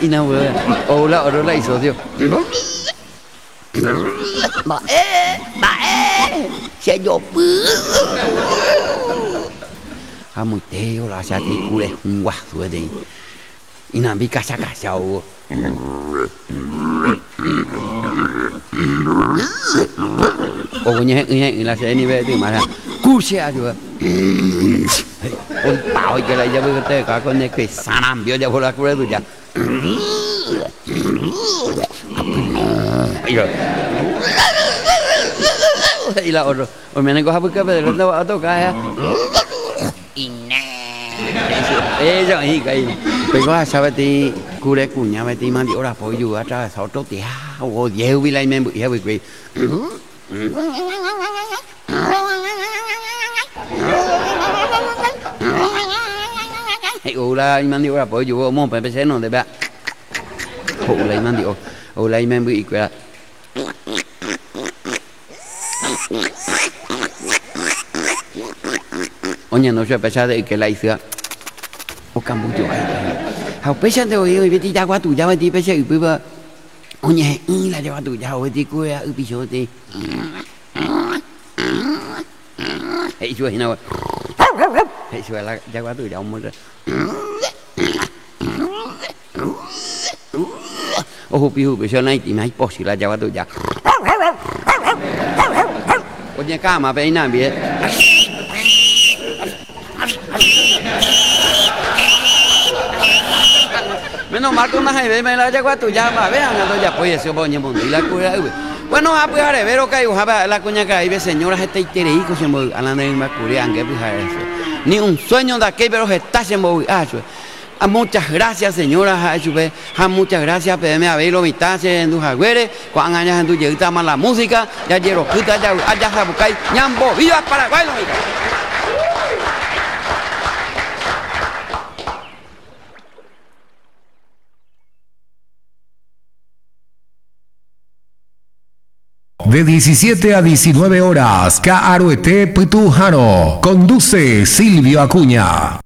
inauguró. Hola, ahora la hizo, tío. Se yo. Muy teo la ya te cure un guaso de. Y no vi casa casado. O coñe la se ni ve de mala. Cuche a yo. Un pao que la llevo que te con el que sanam vio ya por la cura tuya. Y la otro, o me han cogido porque me lo va a tocar. Ella ahí cái bây giờ sao vậy cô đấy cùng nhau vậy mà điều là phải dù ở trong sáu chỗ thì ô dễ bị lại men bị hay bị hay ô là mà điều là phải dù mong phải xem nó đấy bạn ô lại mà điều ô lại men bị cái oye no se pesa de que la hizo o cambucho học pesa de hoy vete ya qua tu ya vete pesa y pues oye y la lleva tu ya vete cuya y pisote hey chú hay nào hey chú là ya qua tu ya một rồi ô piu piu này thì mấy bác sĩ là ya qua tu ya oye cá mà bên nào biết menos mal que una gente me la llegó tu ya va vean a doña pues se pone mundo y la cura bueno a pues a ver o que la cuña que hay señoras este itereico se mueve a la negra curian que pues eso ni un sueño de aquí pero está se mueve a muchas gracias señoras a eso a muchas gracias pedeme a verlo mitad en tus agüeres cuando años en tu llegada más la música ya llero puta ya allá se buscáis ñambo viva Paraguay De 17 a 19 horas, K'Aruete Pitujano. Conduce Silvio Acuña.